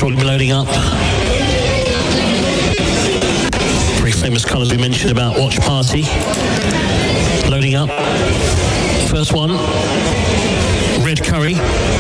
shortly be loading up. Very famous colours we mentioned about Watch Party. Loading up. First one, red curry.